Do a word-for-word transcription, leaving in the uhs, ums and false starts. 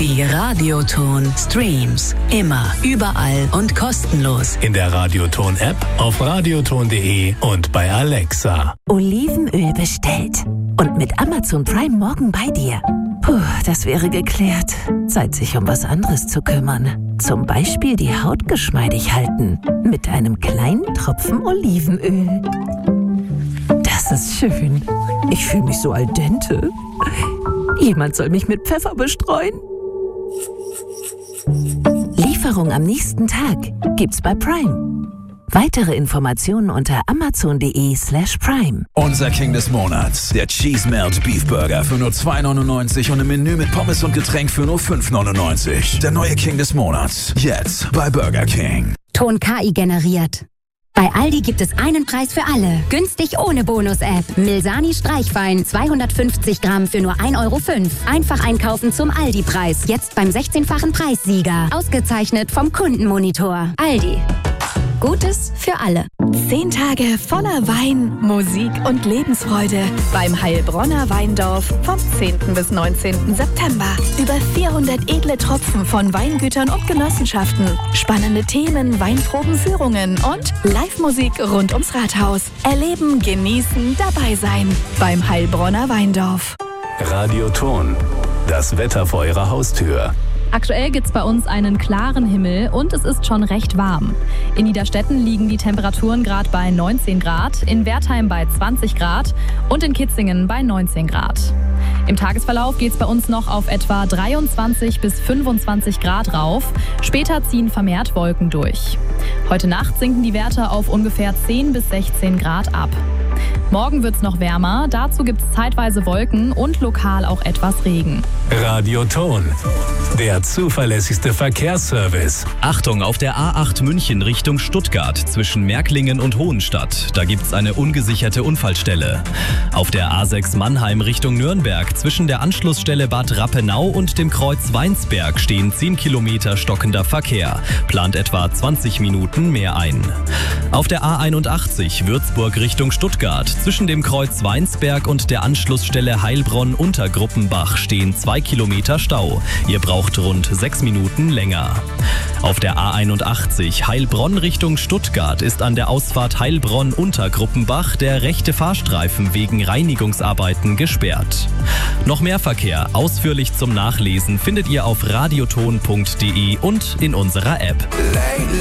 Die Radioton Streams. Immer, überall und kostenlos. In der Radioton-App, auf radioton punkt de und bei Alexa. Olivenöl bestellt. Und mit Amazon Prime morgen bei dir. Puh, das wäre geklärt. Zeit, sich um was anderes zu kümmern. Zum Beispiel die Haut geschmeidig halten. Mit einem kleinen Tropfen Olivenöl. Das ist schön. Ich fühle mich so al dente. Jemand soll mich mit Pfeffer bestreuen. Lieferung am nächsten Tag gibt's bei Prime. Weitere Informationen unter amazon.de slash prime. Unser King des Monats, der Cheese Melt Beef Burger für nur zwei neunundneunzig und im Menü mit Pommes und Getränk für nur fünf neunundneunzig. Der neue King des Monats, jetzt bei Burger King. Ton K I generiert. Bei Aldi gibt es einen Preis für alle. Günstig ohne Bonus-App. Milsani Streichwein zweihundertfünfzig Gramm für nur ein Euro fünf. Einfach einkaufen zum Aldi-Preis. Jetzt beim sechzehnfachen Preissieger. Ausgezeichnet vom Kundenmonitor. Aldi. Gutes für alle. Zehn Tage voller Wein, Musik und Lebensfreude beim Heilbronner Weindorf vom zehnten bis neunzehnten September. Über vierhundert edle Tropfen von Weingütern und Genossenschaften, spannende Themen, Weinprobenführungen und Live-Musik rund ums Rathaus. Erleben, genießen, dabei sein beim Heilbronner Weindorf. Radioton. Das Wetter vor Ihrer Haustür. Aktuell gibt es bei uns einen klaren Himmel und es ist schon recht warm. In Niederstetten liegen die Temperaturen gerade bei neunzehn Grad, in Wertheim bei zwanzig Grad und in Kitzingen bei neunzehn Grad. Im Tagesverlauf geht es bei uns noch auf etwa dreiundzwanzig bis fünfundzwanzig Grad rauf. Später ziehen vermehrt Wolken durch. Heute Nacht sinken die Werte auf ungefähr zehn bis sechzehn Grad ab. Morgen wird es noch wärmer, dazu gibt es zeitweise Wolken und lokal auch etwas Regen. Radioton, der zuverlässigste Verkehrsservice. Achtung, auf der A acht München Richtung Stuttgart zwischen Märklingen und Hohenstadt. Da gibt's eine ungesicherte Unfallstelle. Auf der A sechs Mannheim Richtung Nürnberg zwischen der Anschlussstelle Bad Rappenau und dem Kreuz Weinsberg stehen zehn Kilometer stockender Verkehr. Plant etwa zwanzig Minuten mehr ein. Auf der A einundachtzig Würzburg Richtung Stuttgart zwischen dem Kreuz Weinsberg und der Anschlussstelle Heilbronn-Untergruppenbach stehen zwei Kilometer Stau. Ihr braucht rund sechs Minuten länger. Auf der A einundachtzig Heilbronn Richtung Stuttgart ist an der Ausfahrt Heilbronn-Untergruppenbach der rechte Fahrstreifen wegen Reinigungsarbeiten gesperrt. Noch mehr Verkehr ausführlich zum Nachlesen findet ihr auf radioton punkt de und in unserer App.